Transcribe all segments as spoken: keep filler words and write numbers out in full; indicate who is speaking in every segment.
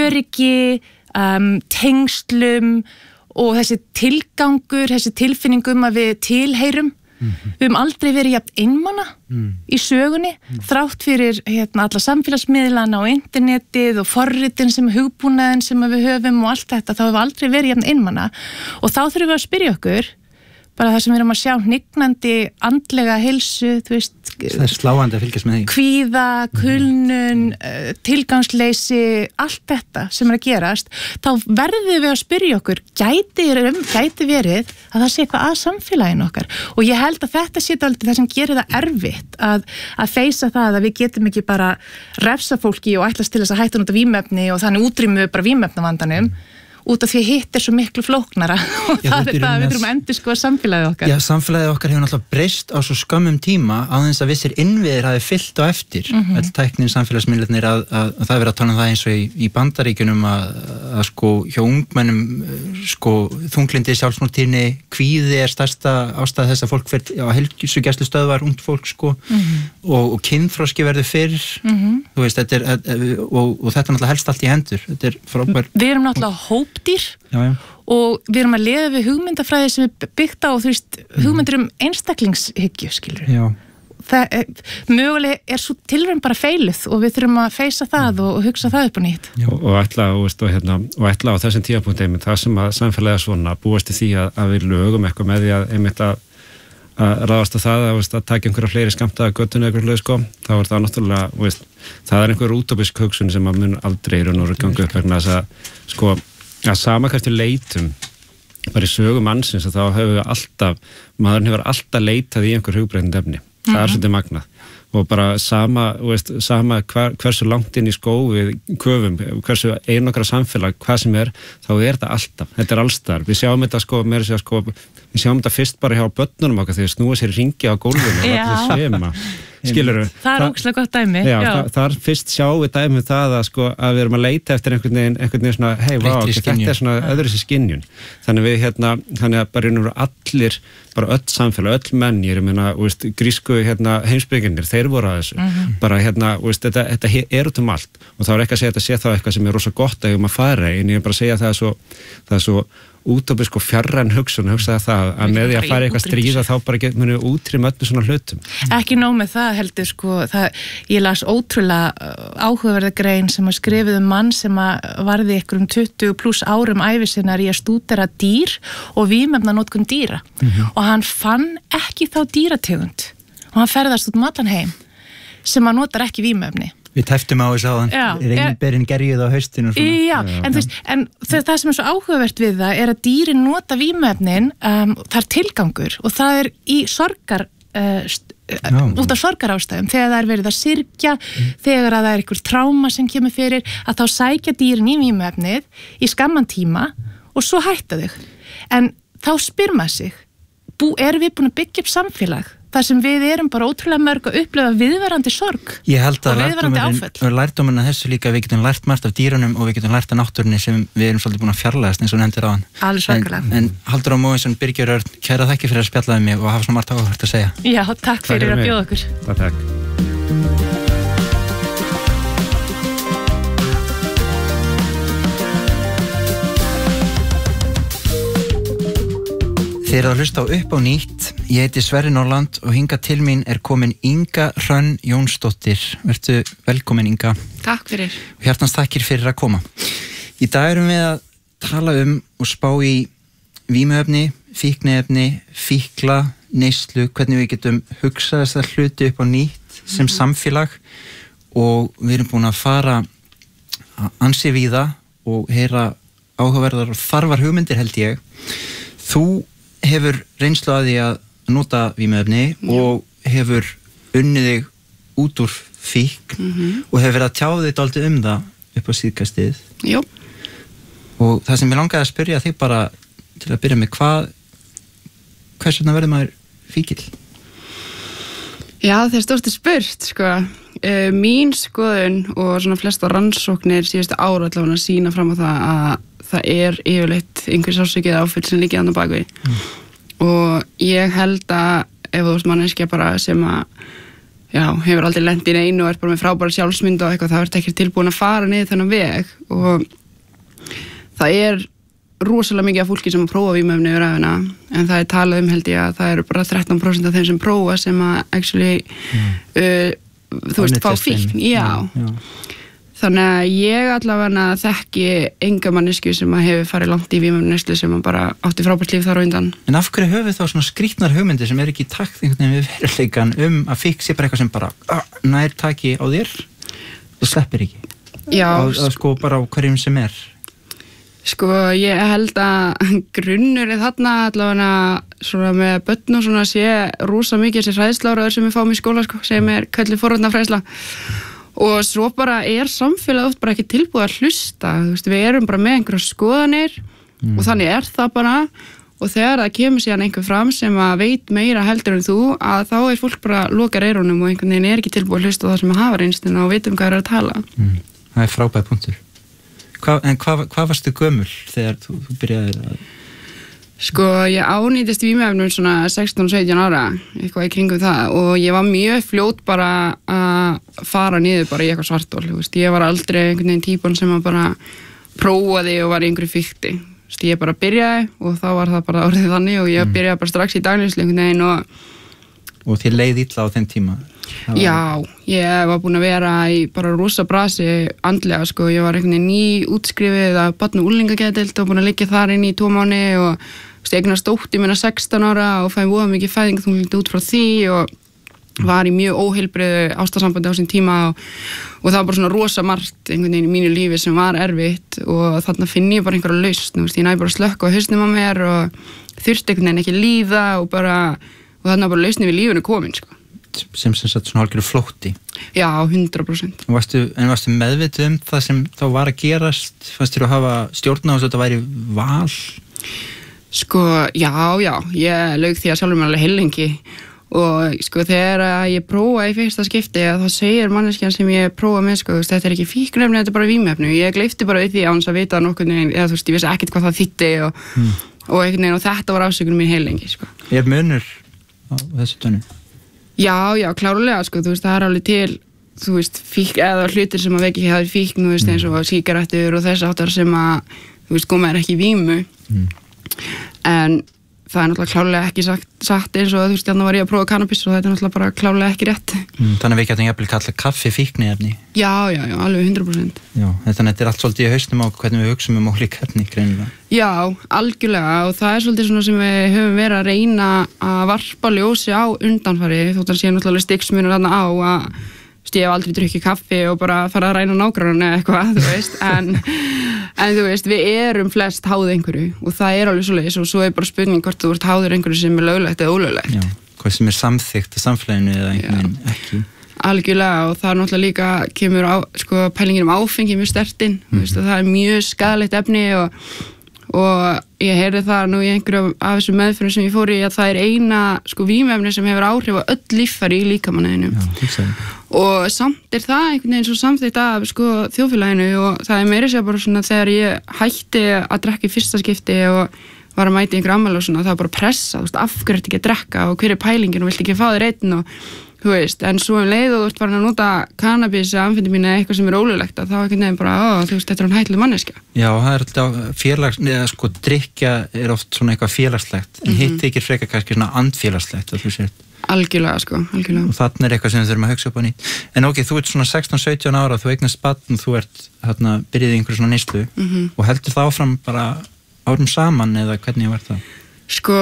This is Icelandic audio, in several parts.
Speaker 1: öryggi, um, tengslum og þessi tilgangur, þessi tilfinningum að við tilheyrum. Mm-hmm. Við höfum aldrei verið jafn einmana mm. í sögunni, mm. þrátt fyrir hérna, alla samfélagsmiðlana og internetið og forritin sem hugbúnaðin sem við höfum og allt þetta, þá höfum við aldrei verið jafn einmana og þá þurfum við að spyrja okkur bara það sem við erum að sjá hnignandi andlega heilsu, þú veist,
Speaker 2: það er sláandi að fylgjast með því.
Speaker 1: Kvíða, kulnun, mm. tilgangsleysi, allt þetta sem er að gerast, þá verðum við að spyrja okkur, gæti, gæti verið að það sé eitthvað að samfélaginu okkar og ég held að þetta sé aldrei það sem gerir það erfitt að, að feysa það að við getum ekki bara refsa fólki og ætlast til þess að hætta nota vímefni og þannig útrýmum við bara vímefnavandanum mm. út af því að hitt er svo miklu flóknara og
Speaker 2: Já,
Speaker 1: það er það að við þurfum að endur sko að samfélagið okkar.
Speaker 2: Já, samfélagið okkar hefur náttúrulega breyst á svo skömmum tíma á þess að vissir innviðir hafi fyllt á eftir mm-hmm. all tæknin samfélagsmiðlarnir að, að, að það er verið að tala um það eins og í, í Bandaríkjunum að, að sko hjá ungmennum sko þunglindi, sjálfsmortíðni, kvíði er stærsta ástæða þess að fólk fer á heilsugæslustöðvar, ungt fólk sko mm-hmm. og, og kynþroski verður fyrr mm-hmm. þú veist, þetta er og, og þetta náttúrulega helst allt í hendur, þetta er frábær.
Speaker 1: Við erum náttúrulega hóp dýr
Speaker 2: já, já.
Speaker 1: Og við erum að lifa við hugmyndafræði sem er byggt á þú veist, hugmyndir um einstaklingshyggju skilur
Speaker 2: já.
Speaker 1: Það er, mögulega er svo tilraun bara feiluð og við þurfum að feysa það og, og hugsa það upp á nýtt
Speaker 3: já. Og, og ætla og, veist, og, hérna, og ætla á þessum tímapunkti það sem að samfélagið svona búast í því að, að við lögum eitthvað með því að einmitt að að ráðast að það að, veist, að taka einhverja fleiri skammta að göttinu eitthvað hluti sko, þá er það náttúrulega, veist, það er einhver útópisk hugsun sem að mun aldrei í raun og veru ganga upp vegna þess að, sko, að sama hvert við leitum, bara í sögu mannsins að þá hefur við alltaf, maðurinn hefur alltaf leitað í einhver hugbreytandi efni, mm-hmm. það er svolítið magnað og bara sama, veist, sama hver, hversu langt inn í skó við köfum, hversu einokra samfélag, hvað sem er, þá er þetta alltaf, þetta er allstar, við sjáum þetta sko, meira sér sko, við sjáum þetta fyrst bara hjá börnunum okkar þegar snúa sér í ringi á gólfinu og allir svima, skilurðu?
Speaker 1: Það er ógeðslega gott dæmi.
Speaker 3: Já, já. Það, þar fyrst sjáum við dæmi það að sko, að við erum að leita eftir einhvern veginn, einhvern veginn svona, hei, vá, þetta er svona öðru sér skynjun. Þannig við hérna, þannig að bara einu allir, bara öll samfélag, öll menn, ég meina, veist, grísku hérna heimspekinir, þeir voru að þessu, mm-hmm. bara hérna, veist, þetta, þetta er út um allt og þá er ekki að segja að þetta sé þá eitthvað sem er rosa gott að um að fara, en ég er bara að segja að það er svo, það er svo útópisk og fjarræn hugsun, hugsaði það að með því að fara eitthvað stríða þá bara get muni útrýma öllu svona hlutum.
Speaker 1: Ekki nóg með það heldur sko, það, ég las ótrúlega áhugaverða grein sem að skrifið um mann sem að varði ykkur um tuttugu pluss árum ævisinnar í að stúdera dýr og vímefnanotkun dýra mm-hmm. og hann fann ekki þá dýrategund og hann ferðast út um allan heim sem að notar ekki vímefni.
Speaker 2: Við teftum á þessu áðan, reynberinn gerjuð á haustinu.
Speaker 1: Já, já, en þú veist, en það, það sem er svo áhugavert við það er að dýrin nota vímefnin, um, það er tilgangur og það er í sorgar, uh, st, uh, út af sorgarástæðum, þegar það er verið að syrgja, mm. þegar það er einhver tráma sem kemur fyrir, að þá sækja dýrin í vímefnið í skamman tíma og svo hætta þau. En þá spyr maður sig, bú, erum við búin að byggja upp samfélag? þar sem við erum bara ótrúlega mörg að upplifa viðvarandi sorg og viðvarandi áföll.
Speaker 2: Og lærdóminn að þessu líka, við getum lært margt af dýrunum og við getum lært af náttúrunni sem við erum svolítið búin að fjarlægast eins og nefndir á hann.
Speaker 1: Alveg svakalega.
Speaker 2: En, en Halldóra Mogensen, Birgir Örn, kæra þakki fyrir að spjallaði mig og hafa svona margt áhugavert að segja.
Speaker 1: Já, takk fyrir að bjóða okkur.
Speaker 3: Takk, takk.
Speaker 2: Þið eru að hlusta á Upp á nýtt. Ég heiti Sverrir Norland og hingað til mín er komin Inga Hrönn Jónsdóttir. Vertu velkomin, Inga.
Speaker 4: Takk fyrir.
Speaker 2: Hjartans takkir fyrir að koma. Í dag erum við að tala um og spá í vímuefni, fíkniefni, fíkla, neyslu, hvernig við getum hugsað þessar hluti upp á nýtt sem samfélag, og við erum búin að fara ansi víða og heyra áhugaverðar og þarfar hugmyndir, held ég. Þú hefur reynslu að því að nota vímuefni og hefur unnið þig út úr fíkn mm-hmm. og hefur verið að tjá þig dálítið um það upp á síðkastið.
Speaker 4: Jú.
Speaker 2: Og það sem ég langaði að spyrja þig bara til að byrja með, hvað hvers vegna verður maður fíkill?
Speaker 4: Já, það er stórt spurt, sko. Uh, mín skoðun og svona flesta rannsóknir síðustu ára allavega sína fram á það að það er yfirleitt einhver sársaukið áföll sem liggi þarna bak við. Mm. Og ég held að ef þú ert manneskja bara sem að já, hefur aldrei lent í einu og er bara með frábæra sjálfsmynd og eitthvað, það ert ekki tilbúin að fara niður þennan veg og það er rosalega mikið af fólki sem að prófa vímuefni yfir æfina, en það er talað um held ég að það eru bara þrettán prósent af þeim sem prófa sem að actually mm. uh, þú veist, fá fíkn já. Já, já þannig að ég allavega þekki enga mannesku sem að hefur farið langt í vímuefnaneyslu sem að bara átti frábært líf þar á undan.
Speaker 2: En af hverju höfum við þá svona skrýtnar hugmyndir sem er ekki í takt einhvern veginn við veruleikann um að fíkn sé bara eitthvað sem bara ah, nær taki á þér og sleppir ekki
Speaker 4: já,
Speaker 2: að, að sko bara á hverjum sem er?
Speaker 4: Sko ég held að grunnur er þarna allavega svona með börn og svona sé rosa mikið þessi hræðsláraður sem við fáum í skóla sko, sem er kölluð forvarnarfræðsla og svo bara er samfélag oft bara ekki tilbúið að hlusta, þú veist, við erum bara með einhverja skoðanir mm. og þannig er það bara og þegar það kemur síðan einhver fram sem að veit meira heldur en þú að þá er fólk bara lokar eyrunum og einhvern veginn er ekki tilbúið að hlusta á það sem að hafa reynsluna og veitum hvað er að tala.
Speaker 2: Mm. Það er frábæð punktur. Hva, en hvað, hvað varstu gömul þegar þú, þú byrjaði að...
Speaker 4: Sko, ég ánýtist vímuefnum svona sextán sautján ára, eitthvað í kringum það og ég var mjög fljót bara að fara niður bara í eitthvað svartól, þú veist, ég var aldrei einhvern veginn típan sem að bara prófaði og var í einhverju fikti, þú veist, ég bara byrjaði og þá var það bara orðið þannig og ég byrjaði bara strax í dagleyslu einhvern veginn og...
Speaker 2: Og þér leið illa á þeim tíma?
Speaker 4: Var... Já, ég var búin að vera í bara rosa brasi andlega, sko, ég var einhvern veginn ný útskrifið af barn- og unglingageðdeild og búin að liggja þar inn í tvo mánuði og ég eignast dóttur mína sextán ára og fæði voða mikið fæðingarþunglyndi út frá því og var í mjög óheilbrigðu ástarsambandi á sín tíma og, og það var bara svona rosa margt einhvern veginn í mínu lífi sem var erfitt og þarna finn ég bara einhverja lausn, þú veist, ég næði bara að slökka á hausnum á mér og þurfti einhvern veginn ekki líða og bara, og þarna bara lausni við lífinu komin, sko.
Speaker 2: Sem sem sagt svona hálfgerður flótti.
Speaker 4: Já, hundrað prósent.
Speaker 2: En varstu, en varstu meðvituð um það sem þá var að gerast? Fannst þér að hafa stjórn á þess að þetta væri val?
Speaker 4: Sko, já, já, ég lauk því að sjálfur mér alveg heilengi og sko þegar ég prófa í fyrsta skipti að þá segir manneskjan sem ég prófa með sko, þetta er ekki fíkniefni, þetta er bara vímuefni og ég gleypti bara við því án þess að vita nokkurn veginn, eða þú veist, ég vissi ekkert hvað það þýddi og, mm. og einhvern veginn og þetta var ásökunum mín heilengi, sko.
Speaker 2: Er munur á þessu tönnu?
Speaker 4: Já, já, klárlega, sko, þú veist, það er alveg til, þú veist, fík, eða hlutir sem að veki ekki hafi fíkn, þú veist, eins og sígarettur og þess áttar sem að, þú veist, koma er ekki í vímu. Mm. En það er náttúrulega klálega ekki sagt, sagt eins og þú veist, þannig var ég að prófa kannabis og þetta er náttúrulega bara klálega ekki rétt.
Speaker 2: Mm, þannig að við getum jafnvel kallað kaffi fíkniefni.
Speaker 4: Já, já, já, alveg hundrað prósent.
Speaker 2: Já, þannig að þetta er allt svolítið í hausnum á hvernig við hugsum um ólík efni, greinilega.
Speaker 4: Já, algjörlega og það er svolítið svona sem við höfum verið að reyna að varpa ljósi á undanfari þótt að sé náttúrulega stigsmunur þarna á að ég hef aldrei drukkið kaffi og bara fara að ræna nágrannan eða eitthvað, þú veist, en, en þú veist, við erum flest háð einhverju og það er alveg svoleiðis og svo er bara spurning hvort þú ert háður einhverju sem er löglegt eða ólöglegt.
Speaker 2: Já, hvað sem er samþykkt í samfélaginu eða einhvern veginn ekki.
Speaker 4: Algjörlega og það er náttúrulega líka kemur á, sko, pælingin um áfengi mjög stertinn, mm. þú veist, og það er mjög skaðlegt efni og og ég heyrði það nú í einhverju af þessum meðferðum sem ég fór í að það er eina sko vímuefni sem hefur áhrif á öll líffæri í líkamanninum og samt er það einhvern veginn svo samþykkt af sko þjóðfélaginu og það er meira sér bara svona þegar ég hætti að drekka í fyrsta skipti og var að mæta í einhver afmæli og svona það var bara pressa, þú veist, af hverju ertu ekki að drekka og hver er pælingin og vilt ekki fá þér einn og þú veist, en svo um leið og þú ert bara að nota kannabis eða amfetamín eða eitthvað sem er ólöglegt að þá ekki nefn bara, ó, þú veist, þetta er hann hættileg manneskja. Já,
Speaker 2: það er alltaf félags, eða sko, drykja er oft svona eitthvað félagslegt, en mm -hmm. hitt þykir frekar kannski svona andfélagslegt að þú sért.
Speaker 4: Algjörlega, sko, algjörlega.
Speaker 2: Og þarna er eitthvað sem við þurfum að hugsa upp á nýtt. En ok, þú ert svona sextán sautján ára, þú eignast barn, þú ert, hérna, byrjuð í einhverju svona neyslu mm -hmm. og heldur það áfram bara árum saman eða hvernig var það?
Speaker 4: Sko,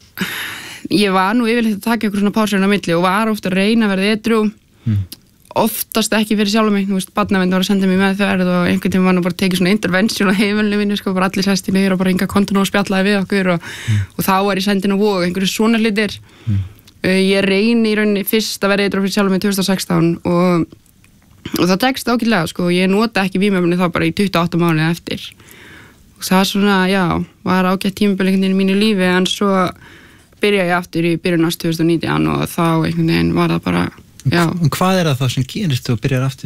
Speaker 4: ég var nú yfirleitt að taka ykkur svona pásur á milli og var ofta að reyna að verða edrú mm. oftast ekki fyrir sjálf mig, þú veist, barnavernd var að senda mig með þau og einhvern tíma var nú bara tekið svona intervention á heimilinu, sko, bara allir sest í niður og bara enga kontun og spjallaði við okkur og, mm. og þá var ég sendin á vog, einhverju svona hlutir mm. uh, ég reyni í rauninni fyrst að verða edrú fyrir sjálf mig tvö þúsund og sextán og, og það tekst ágætlega, sko, ég nota ekki vímuefni þá bara í tuttugu og átta mánuði eftir og það svona, já, var ágætt tímabil í mínu lífi en svo byrja ég aftur í byrjun árs tvö þúsund og nítján og þá einhvern veginn var það bara, já.
Speaker 2: En hvað er það sem gerist þú byrjar aftur?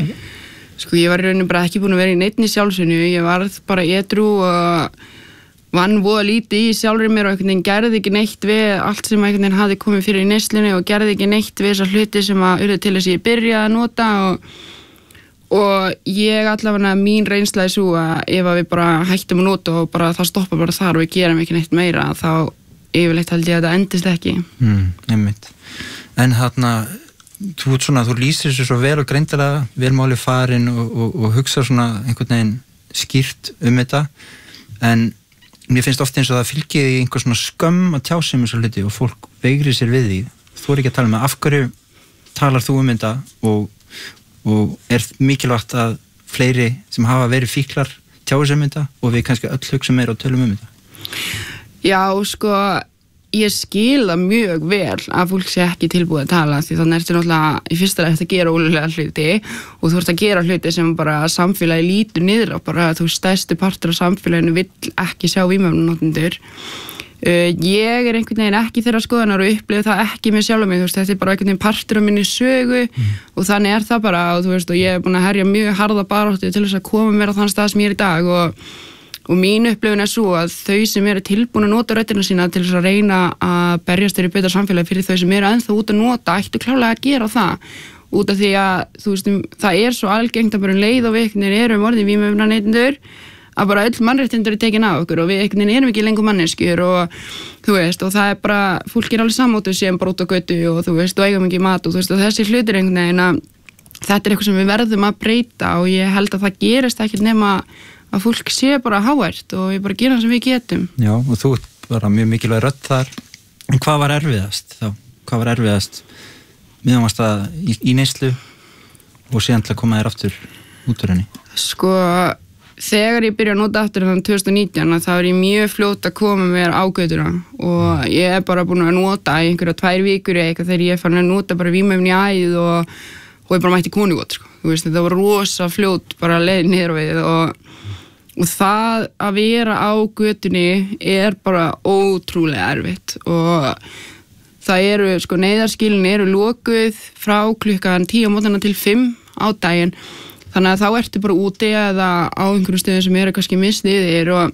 Speaker 4: Sko ég var í rauninu bara ekki búin að vera í neinni sjálfsvinnu, ég var bara edrú og vann voða lítið í sjálfur mér og einhvern veginn gerði ekki neitt við allt sem einhvern veginn hafði komið fyrir í neyslunni og gerði ekki neitt við þessar hluti sem að urðu til þess að ég byrjaði að nota og, og ég allavega mín reynsla er svo að ef að við bara hættum að nota og bara það stoppa bara þar og við gerum ekki neitt meira þá yfirleitt held ég að þetta endist ekki.
Speaker 2: Mm, einmitt. En þarna, þú, svona, þú lýsir þessu svo vel og greindilega velmáli farin og, og, og hugsa svona einhvern veginn skýrt um þetta en mér finnst ofta eins og það fylgir í einhver svona skömm að tjá sig um þessu hluti og fólk veigrir sér við því. Þú er ekki að tala um að af hverju talar þú um þetta og, og er mikilvægt að fleiri sem hafa verið fíklar tjá sig um þetta og við kannski öll hugsa meira og tölum um þetta?
Speaker 4: Já, sko, ég skil það mjög vel að fólk sé ekki tilbúið að tala því þannig ertu náttúrulega í fyrsta rætt að gera ólöglega hluti og þú ert að gera hluti sem bara samfélagi lítur niður á bara þú stærstu partur af samfélaginu vill ekki sjá vímuefnanotendur. Uh, ég er einhvern veginn ekki þeirra skoðunar og upplifði það ekki með sjálf mig, þú veist, þetta er bara einhvern veginn partur af minni sögu mm. og þannig er það bara og þú veist og ég er búin að herja mjög harða baráttu til þess að koma mér á þann stað sem ég er í dag og Og mín upplifun er svo að þau sem eru tilbúin að nota röddina sína til þess að reyna að berjast fyrir betra samfélagi fyrir þau sem eru ennþá út að nota ættu klálega að gera það út af því að þú veist, það er svo algengt að bara leið og við einhvern veginn erum orðin vímuefnaneytendur að bara öll mannréttindi eru tekin af okkur og við einhvern veginn erum ekki lengur manneskjur og þú veist, og það er bara, fólk er alveg sammótuð sem bara út á götu og þú veist, og eigum ekki mat og þú veist, og þessi hlutir einhvern veginn að þetta er eitthvað sem við verðum að breyta og ég held að það gerist ekkert nema að fólk sé bara hávært og við bara gera það sem við getum.
Speaker 2: Já, og þú ert bara mjög mikilvæg rödd þar. En hvað var erfiðast þá? Hvað var erfiðast meðan varst það í, í neyslu og síðan til að koma þér aftur út úr henni?
Speaker 4: Sko, þegar ég byrja að nota aftur þannig tvö þúsund og nítján þá er ég mjög fljót að koma mér á götuna og ég er bara búin að nota í einhverja tvær vikur eða eitthvað þegar ég er farin að nota bara vímuefni í æð og, og ég bara mætti konugott, sko. Þú veist, þetta var rosa fljót bara leið niður við og Og það að vera á götunni er bara ótrúlega erfitt og það eru, sko, neyðarskilin eru lokuð frá klukkan tíu á mótana til fimm á daginn. Þannig að þá ertu bara úti eða á einhverjum stöðum sem eru kannski misniðir og,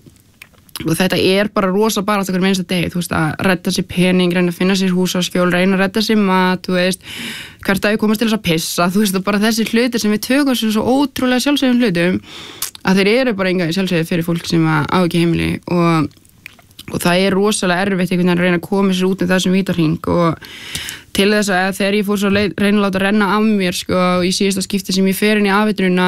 Speaker 4: og þetta er bara rosa bara alltaf hverjum einsta degi, þú veist, að redda sér pening, reyna að finna sér húsaskjól, reyna að redda sér mat, þú veist, hvert að ég komast til þess að pissa, þú veist, og bara þessi hlutir sem við tökum sér svo ótrúlega sjálfsögum hlutum að þeir eru bara enga sjálfsögði fyrir fólk sem á ekki heimili og, og það er rosalega erfitt einhvern veginn að reyna að koma sér út í þessum vítarhring og til þess að þegar ég fór svo leið, reyna að láta renna af mér sko í síðasta skipti sem ég fer inn í afeitrunina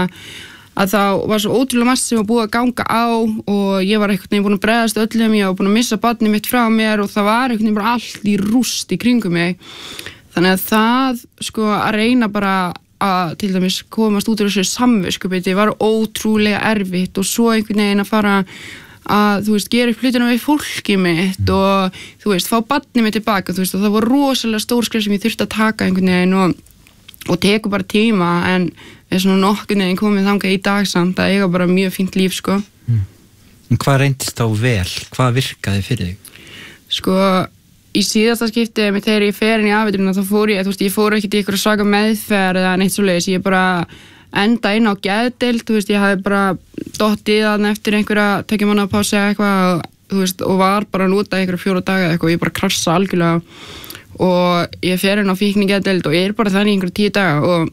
Speaker 4: að þá var svo ótrúlega margt sem var búið að ganga á og ég var einhvern veginn búin að bregðast öllum, ég var búin að missa barnið mitt frá mér og það var einhvern veginn bara allt í rúst í kringum mig þannig að það sko að reyna bara að til dæmis komast út úr þessu samviskubiti var ótrúlega erfitt og svo einhvern veginn að fara að, þú veist, gera upp hlutina við fólkið mitt og, þú veist, fá barnið mitt tilbaka, þú veist, og það var rosalega stór skref sem ég þurfti að taka einhvern veginn og, og teku bara tíma en er svona nokkurn veginn komið þangað í dag samt að eiga bara mjög fínt líf, sko.
Speaker 2: Mm. En hvað reyndist þá vel? Hvað virkaði fyrir þig?
Speaker 4: Sko, í síðasta skipti með þegar ég fer inn í afeitrunina þá fór ég, þú veist, ég fór ekkert í eitthvað svaka meðferð eða neitt svoleiðis, ég bara enda inn á geðdeild, þú veist, ég hafði bara dottið þarna eftir einhverja tekja manna að pása eitthvað, þú veist, og var bara að nota einhverja fjóra daga eitthvað og ég bara krassa algjörlega og ég fer inn á fíkni geðdeild og ég er bara þannig einhverja tíu daga og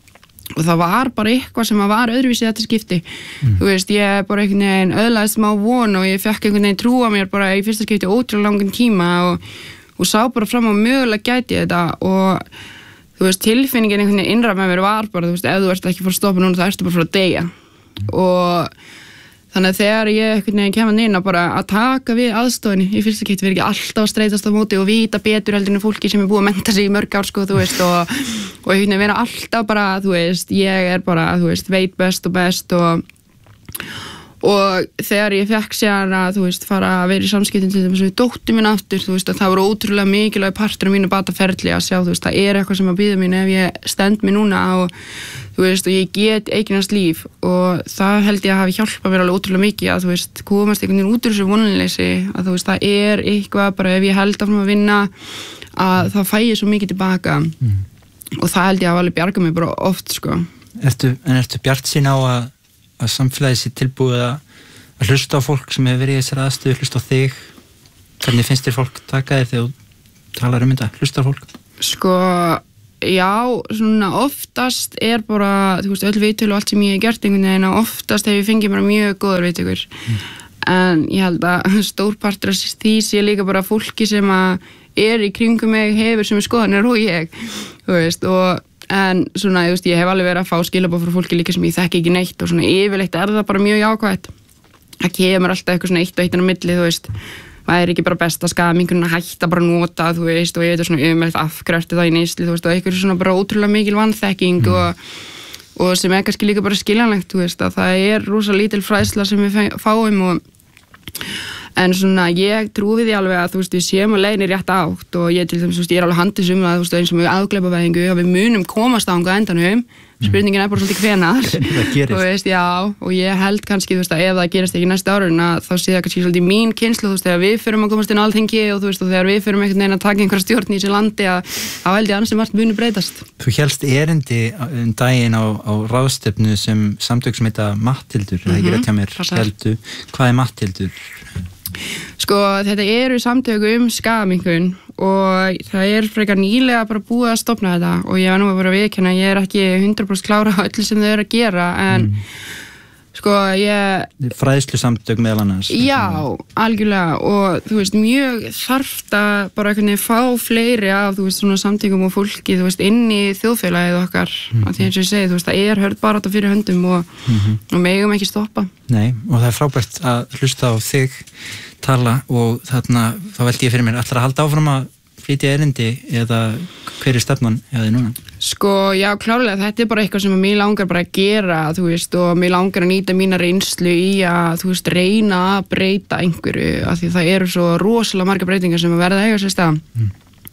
Speaker 4: og það var bara eitthvað sem var öðruvísi þetta skipti mm. þú veist, ég bara einhvern veginn öðlaðist smá von og ég fekk einhvern veginn trúa mér bara í fyrsta skipti ótrúlega langan tíma og, og sá bara fram á mögulega gæti þetta og þú veist, tilfinningin einhvern veginn innra með mér var bara, þú veist, ef þú ert ekki að fara að stoppa núna þá ertu bara að fara að deyja mm. og þannig að þegar ég einhvern veginn kemur inn að bara að taka við aðstofinni í fyrsta skipti verið ekki alltaf að streitast á móti og vita betur heldur en fólki sem er búið að mennta sig í mörg ár sko, þú veist, og, og einhvern veginn vera alltaf bara, þú veist, ég er bara, þú veist, veit best og best og, og þegar ég fekk sér að, þú veist, fara að vera í samskiptin til þess að við dóttur mín aftur, þú veist, að það voru ótrúlega mikilvæg partur af mínu bataferli að sjá, þú veist, það er eitthvað sem að bíða mín ef ég stend mér núna og þú veist, og ég get eignast líf og það held ég að hafi hjálpað mér alveg ótrúlega mikið að, þú veist, komast einhvern veginn út úr þessu vonleysi að, þú veist, það er eitthvað bara ef ég held áfram að vinna að það fæ ég svo mikið tilbaka mm. og það held ég að hafa alveg bjargað mig bara oft, sko.
Speaker 2: Ertu, en ertu bjartsýn á að, að samfélagið sé tilbúið að, að hlusta á fólk sem hefur verið í þessari aðstöðu, hlusta á þig, hvernig finnst þér fólk taka þér þegar þú talar um þetta, hlusta á fólk?
Speaker 4: Sko, já, svona oftast er bara, þú veist, öll viðtölu og allt sem ég hef gert einhvern veginn og oftast hef ég fengið bara mjög góður viðtökur mm. en ég held að stórpartur af því sé líka bara fólki sem að er í kringum mig hefur sem skoðanir og ég, þú veist, og en svona, ég veist, ég hef alveg verið að fá skilabóð frá fólki líka sem ég þekki ekki neitt og svona yfirleitt er það bara mjög jákvætt. Það kemur alltaf eitthvað svona eitt og eitt inn á milli, þú veist, það er ekki bara best að skaminkunum að hætta bara að nota, þú veist, og ég veit svona umhverfið afgröfti það í neyslu, þú veist, og eitthvað svona bara ótrúlega mikil vanþekking mm. og, og sem er kannski líka bara skiljanlegt, þú veist, að það er rosa lítil fræðsla sem við fáum og en svona ég trúi því alveg að þú veist við séum að leiðin í rétt átt og ég til dæmis, þú veist, ég er alveg handis um það, þú veist, eins og með afgleypavæðingu að við munum komast á anga endanum spurningin er bara svolítið hvenar þú veist, já, og ég held kannski, þú veist, að ef það gerist ekki næsta árun að þá sé það kannski svolítið mín kynslu, þú veist, þegar við förum að komast inn á Alþingi og þú veist, og þegar við förum einhvern veginn að taka einhverja stjórn í þessu landi að þá held ég annars sem margt muni breytast.
Speaker 2: Þú hélst erindi um daginn á, á ráðstefnu sem samtök sem heita Matthildur, mm-hmm. ekki rétt hjá mér, heldu, hvað er Matthildur?
Speaker 4: Sko, þetta eru samtök um skaðaminnkun og það er frekar nýlega bara búið að stofna þetta og ég var nú að vera að viðurkenna, ég er ekki hundrað prósent klára á öllu sem þau eru að gera en mm. sko ég...
Speaker 2: Fræðslu samtök meðal annars.
Speaker 4: Já, algjörlega og þú veist, mjög þarft að bara einhvern veginn fá fleiri af, þú veist, svona samtökum og fólki, þú veist, inn í þjóðfélagið okkar mm. að því eins og ég segi, þú veist, það er hörð barátta fyrir höndum og, mm-hmm. og megum ekki stoppa.
Speaker 2: Nei, og það er frábært að hlusta á þig tala og þarna, þá veldi ég fyrir mér allra að halda áfram að flytja erindi eða hver er stefnan hjá þig núna?
Speaker 4: Sko, já, klárlega, þetta er bara eitthvað sem mér langar bara að gera, þú veist, og mér langar að nýta mína reynslu í að, þú veist, reyna að breyta einhverju, af því það eru svo rosalega margar breytingar sem að verða eiga sér stað. Mm.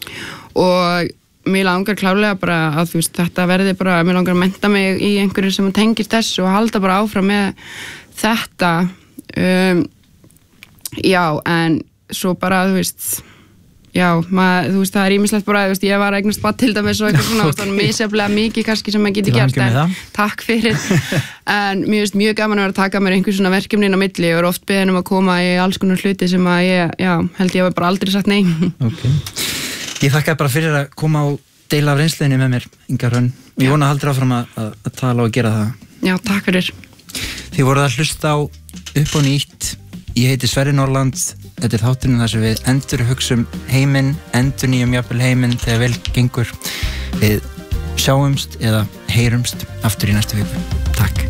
Speaker 4: Og mér langar klárlega bara að, þú veist, þetta verði bara, mér langar að mennta mig í einhverju sem tengist þessu og halda bara áfram með þetta, um, já, en svo bara, þú veist, já, maður, þú veist, það er ýmislegt bara, þú veist, ég var að eignast barn til dæmis og eitthvað svona, þannig misjaflega mikið kannski sem maður geti gert, en takk fyrir, en mér finnst mjög gaman að vera að taka mér einhver svona verkefni inn á milli og er oft beðin um að koma í alls konar hluti sem að ég, já, held ég hafi bara aldrei sagt nei.
Speaker 2: Ok, ég þakka bara fyrir að koma og deila af reynsluðinni með mér, Inga Hrönn, og ég vona að halda áfram að, að, að tala og gera það.
Speaker 4: Já, takk fyrir.
Speaker 2: Þið voruð að hlusta á Upp og nýtt. Ég heiti Sverrir Norland, þetta er þátturinn þar sem við endur hugsum heiminn, endur nýjum jafnvel heiminn þegar vel gengur. Við sjáumst eða heyrumst aftur í næstu viku. Takk.